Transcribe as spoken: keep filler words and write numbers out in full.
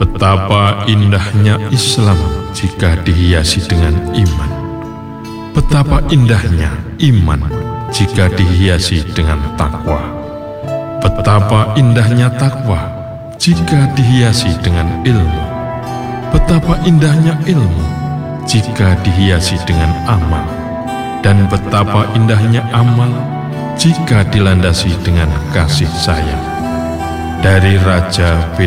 Betapa indahnya Islam jika dihiasi dengan iman. Betapa indahnya iman jika dihiasi dengan takwa. Betapa indahnya takwa jika dihiasi dengan ilmu. Betapa indahnya ilmu jika dihiasi dengan amal. Dan betapa indahnya amal jika dilandasi dengan kasih sayang. Dari Raja